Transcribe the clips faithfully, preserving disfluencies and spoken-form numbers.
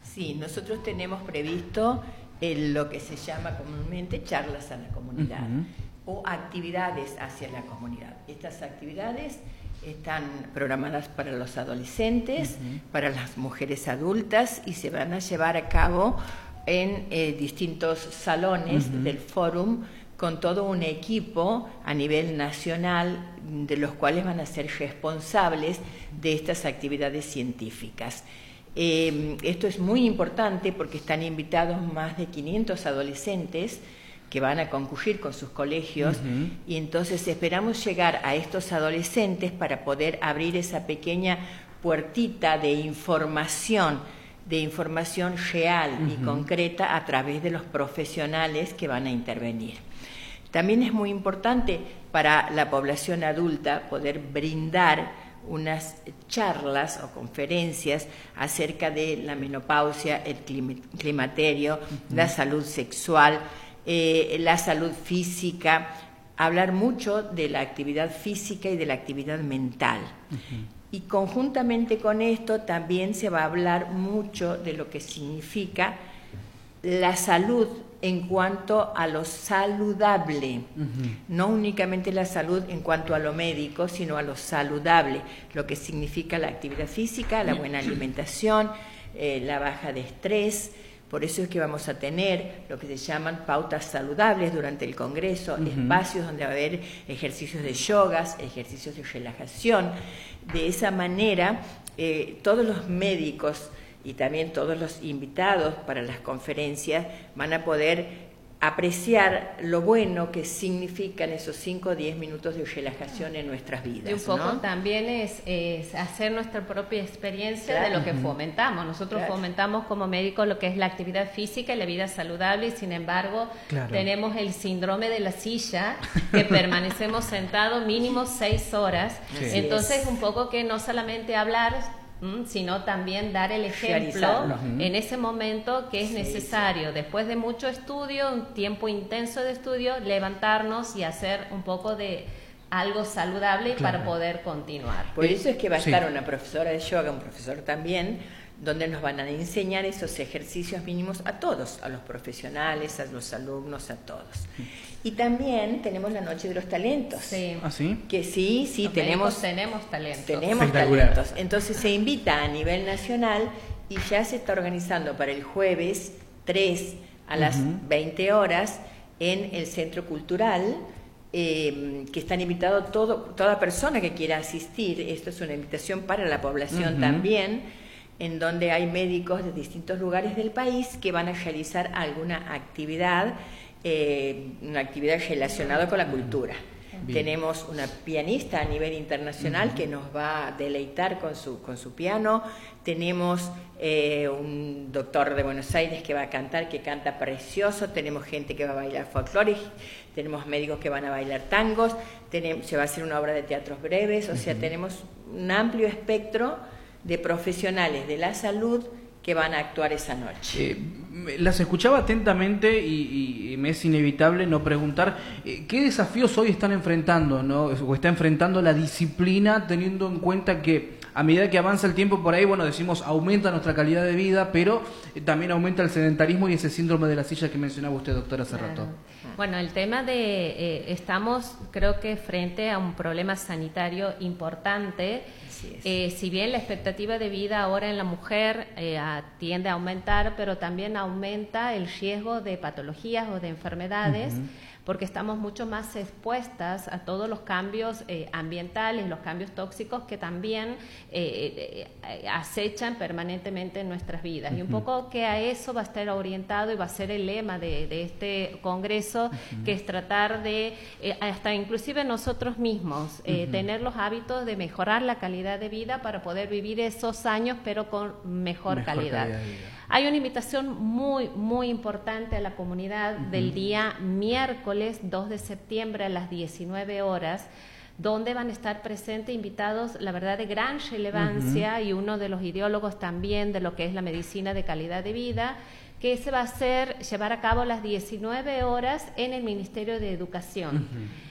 Sí, nosotros tenemos previsto el, lo que se llama comúnmente charlas a la comunidad uh-huh. o actividades hacia la comunidad. Estas actividades están programadas para los adolescentes, uh-huh. para las mujeres adultas y se van a llevar a cabo en eh, distintos salones uh-huh. del fórum con todo un equipo a nivel nacional de los cuales van a ser responsables de estas actividades científicas. Eh, esto es muy importante porque están invitados más de quinientos adolescentes que van a concurrir con sus colegios uh-huh. y entonces esperamos llegar a estos adolescentes para poder abrir esa pequeña puertita de información, de información real uh-huh. y concreta a través de los profesionales que van a intervenir. También es muy importante para la población adulta poder brindar unas charlas o conferencias acerca de la menopausia, el climaterio, uh-huh. la salud sexual, eh, la salud física, hablar mucho de la actividad física y de la actividad mental. Uh-huh. Y conjuntamente con esto también se va a hablar mucho de lo que significa la salud en cuanto a lo saludable, uh-huh. no únicamente la salud en cuanto a lo médico, sino a lo saludable, lo que significa la actividad física, la buena alimentación, eh, la baja de estrés. Por eso es que vamos a tener lo que se llaman pautas saludables durante el Congreso, uh-huh. espacios donde va a haber ejercicios de yogas, ejercicios de relajación. De esa manera, eh, todos los médicos y también todos los invitados para las conferencias van a poder apreciar lo bueno que significan esos cinco o diez minutos de relajación en nuestras vidas. Y un poco ¿no? también es, es hacer nuestra propia experiencia claro. de lo que fomentamos. Nosotros claro. fomentamos como médicos lo que es la actividad física y la vida saludable y sin embargo claro. tenemos el síndrome de la silla que permanecemos sentados mínimo seis horas. Sí. Entonces un poco que no solamente hablar sino también dar el ejemplo uh-huh. en ese momento que es sí, necesario, sí. después de mucho estudio, un tiempo intenso de estudio, levantarnos y hacer un poco de algo saludable claro. para poder continuar. Por eso es que va a sí. estar una profesora de yoga, un profesor también, donde nos van a enseñar esos ejercicios mínimos a todos, a los profesionales, a los alumnos, a todos. Y también tenemos la Noche de los Talentos. Sí. ¿Ah, sí? Que sí, sí, los tenemos tenemos talentos. Tenemos talentos. Entonces se invita a nivel nacional y ya se está organizando para el jueves tres a las uh-huh. veinte horas en el Centro Cultural, eh, que están invitados todo, toda persona que quiera asistir. Esto es una invitación para la población uh-huh. también, en donde hay médicos de distintos lugares del país que van a realizar alguna actividad, eh, una actividad relacionada con la cultura. Bien. Tenemos una pianista a nivel internacional uh-huh. que nos va a deleitar con su, con su piano. Tenemos eh, un doctor de Buenos Aires que va a cantar, que canta precioso. Tenemos gente que va a bailar folclore. Tenemos médicos que van a bailar tangos. Tenemos, se va a hacer una obra de teatros breves. O uh-huh. sea, tenemos un amplio espectro de profesionales de la salud que van a actuar esa noche. Eh, las escuchaba atentamente y, y me es inevitable no preguntar eh, ¿qué desafíos hoy están enfrentando, ¿no? o está enfrentando la disciplina, teniendo en cuenta que a medida que avanza el tiempo por ahí, bueno, decimos aumenta nuestra calidad de vida, pero eh, también aumenta el sedentarismo y ese síndrome de la silla que mencionaba usted, doctora, hace claro. rato? Bueno, el tema de, eh, estamos creo que frente a un problema sanitario importante. Eh, si bien la expectativa de vida ahora en la mujer eh, tiende a aumentar, pero también aumenta el riesgo de patologías o de enfermedades, uh-huh. porque estamos mucho más expuestas a todos los cambios eh, ambientales, los cambios tóxicos que también eh, eh, acechan permanentemente en nuestras vidas. Uh-huh. Y un poco que a eso va a estar orientado y va a ser el lema de, de este congreso, uh-huh. que es tratar de, eh, hasta inclusive nosotros mismos, eh, uh-huh. tener los hábitos de mejorar la calidad de vida para poder vivir esos años, pero con mejor, mejor calidad. calidad de vida. Hay una invitación muy, muy importante a la comunidad uh-huh. del día miércoles dos de septiembre a las diecinueve horas, donde van a estar presentes invitados, la verdad, de gran relevancia uh-huh. y uno de los ideólogos también de lo que es la medicina de calidad de vida, que se va a hacer, llevar a cabo a las diecinueve horas en el Ministerio de Educación. Uh-huh.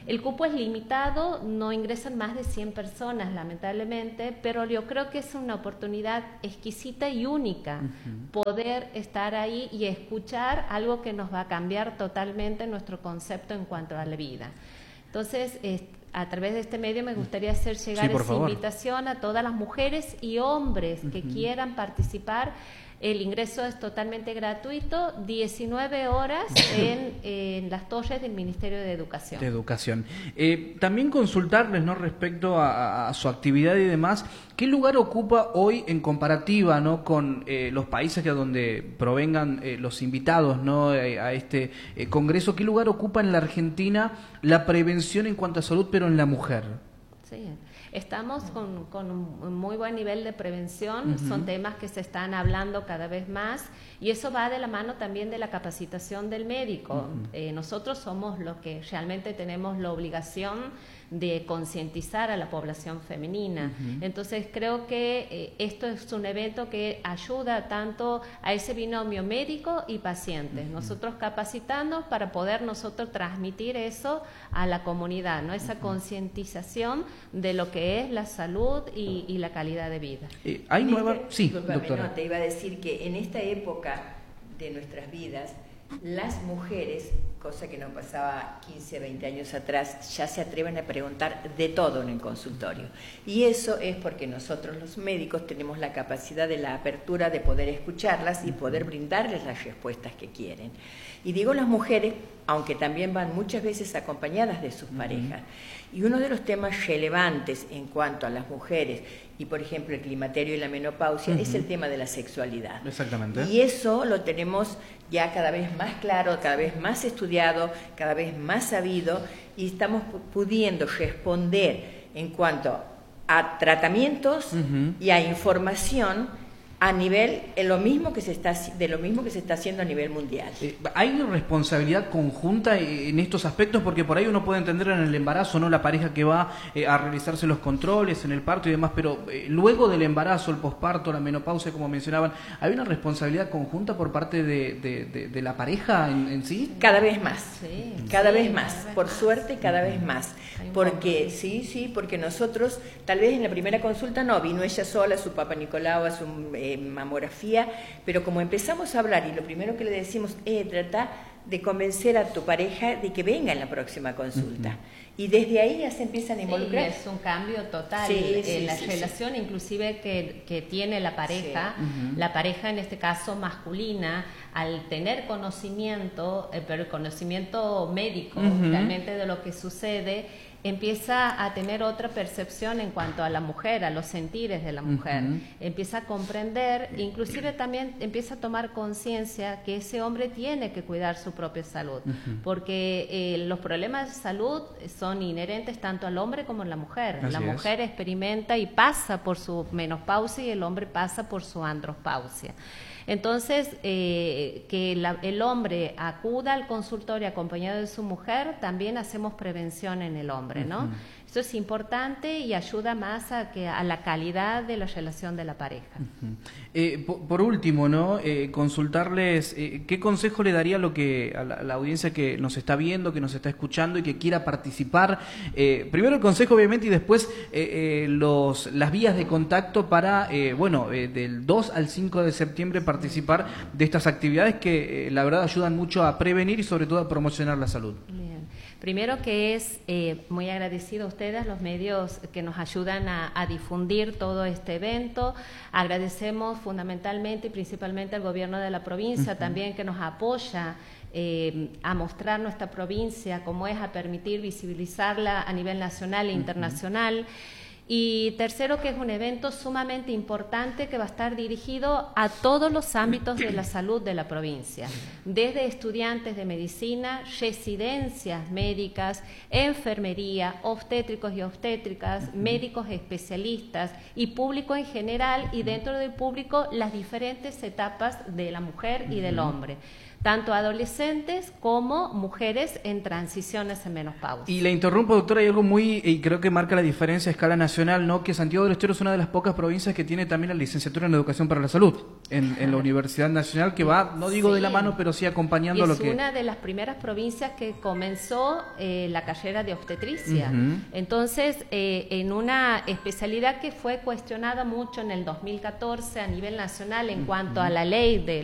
El cupo es limitado, no ingresan más de cien personas, lamentablemente, pero yo creo que es una oportunidad exquisita y única uh-huh. poder estar ahí y escuchar algo que nos va a cambiar totalmente nuestro concepto en cuanto a la vida. Entonces, eh, a través de este medio me gustaría hacer llegar sí, esa favor. invitación a todas las mujeres y hombres que uh-huh. quieran participar. El ingreso es totalmente gratuito, diecinueve horas en, en las torres del Ministerio de Educación. De Educación. Eh, también consultarles, ¿no?, respecto a, a su actividad y demás, ¿qué lugar ocupa hoy en comparativa, ¿no?, con eh, los países de donde provengan eh, los invitados, ¿no?, eh, a este eh, congreso? ¿Qué lugar ocupa en la Argentina la prevención en cuanto a salud, pero en la mujer? Sí. Estamos con, con un muy buen nivel de prevención, uh-huh. son temas que se están hablando cada vez más y eso va de la mano también de la capacitación del médico. Uh-huh. Eh, nosotros somos los que realmente tenemos la obligación de concientizar a la población femenina. Uh-huh. Entonces creo que eh, esto es un evento que ayuda tanto a ese binomio médico y pacientes. Uh-huh. Nosotros capacitando para poder nosotros transmitir eso a la comunidad, ¿no? Esa uh-huh. concientización de lo que es la salud y, y la calidad de vida. Eh, ¿Hay nueva? Sí, doctora. No, te iba a decir que en esta época de nuestras vidas, las mujeres, cosa que no pasaba quince, veinte años atrás, ya se atreven a preguntar de todo en el consultorio. Y eso es porque nosotros los médicos tenemos la capacidad de la apertura de poder escucharlas y poder brindarles las respuestas que quieren. Y digo las mujeres, aunque también van muchas veces acompañadas de sus parejas. Y uno de los temas relevantes en cuanto a las mujeres, y por ejemplo el climaterio y la menopausia, uh-huh. es el tema de la sexualidad. Exactamente. Y eso lo tenemos ya cada vez más claro, cada vez más estudiado, cada vez más sabido, y estamos pudiendo responder en cuanto a tratamientos uh-huh. y a información a nivel en lo mismo que se está de lo mismo que se está haciendo a nivel mundial. Eh, ¿Hay responsabilidad conjunta en estos aspectos? Porque por ahí uno puede entender en el embarazo, ¿no?, la pareja que va eh, a realizarse los controles en el parto y demás, pero eh, luego del embarazo, el posparto, la menopausia, como mencionaban, ¿hay una responsabilidad conjunta por parte de, de, de, de la pareja en, en sí? Cada vez más, sí, cada sí, vez más, cada vez por más. Suerte cada uh-huh. vez más, porque sí, sí, porque nosotros, tal vez en la primera consulta no, vino ella sola, su papá Nicolau, a su eh, mamografía, pero como empezamos a hablar y lo primero que le decimos es trata de convencer a tu pareja de que venga en la próxima consulta. Uh-huh. Y desde ahí ya se empiezan a involucrar. Sí, es un cambio total sí, en sí, la sí, relación sí. inclusive que, que tiene la pareja, sí. uh-huh. la pareja en este caso masculina, al tener conocimiento, eh, pero el conocimiento médico uh-huh. realmente de lo que sucede, empieza a tener otra percepción en cuanto a la mujer, a los sentires de la mujer, uh-huh. empieza a comprender, inclusive también empieza a tomar conciencia que ese hombre tiene que cuidar su propia salud, uh-huh. porque eh, los problemas de salud son inherentes tanto al hombre como a la mujer. Así la mujer es. experimenta y pasa por su menopausia y el hombre pasa por su andropausia. Entonces, eh, que la, el hombre acuda al consultorio acompañado de su mujer, también hacemos prevención en el hombre, ¿no? Uh-huh. Esto es importante y ayuda más a, que, a la calidad de la relación de la pareja. Uh-huh. Eh, por, por último, ¿no? Eh, consultarles eh, qué consejo le daría a, lo que, a la, a la audiencia que nos está viendo, que nos está escuchando y que quiera participar. Eh, primero el consejo, obviamente, y después eh, eh, los, las vías de contacto para, eh, bueno, eh, del dos al cinco de septiembre participar de estas actividades que, eh, la verdad, ayudan mucho a prevenir y sobre todo a promocionar la salud. Bien. Primero que es eh, muy agradecido a ustedes, los medios que nos ayudan a, a difundir todo este evento. Agradecemos fundamentalmente y principalmente al gobierno de la provincia uh-huh. también que nos apoya eh, a mostrar nuestra provincia como es, a permitir visibilizarla a nivel nacional e internacional. Uh-huh. Y tercero, que es un evento sumamente importante que va a estar dirigido a todos los ámbitos de la salud de la provincia, desde estudiantes de medicina, residencias médicas, enfermería, obstétricos y obstétricas, médicos especialistas y público en general, y dentro del público las diferentes etapas de la mujer y del hombre, tanto adolescentes como mujeres en transiciones en menopausia. Y le interrumpo, doctora, hay algo muy, y creo que marca la diferencia a escala nacional, nacional, ¿no? Que Santiago del Estero es una de las pocas provincias que tiene también la licenciatura en Educación para la Salud en, en la Universidad Nacional, que va, no digo sí. de la mano, pero sí acompañando y lo que... es una de las primeras provincias que comenzó eh, la carrera de obstetricia. Uh-huh. Entonces, eh, en una especialidad que fue cuestionada mucho en el dos mil catorce a nivel nacional en uh-huh. cuanto a la ley de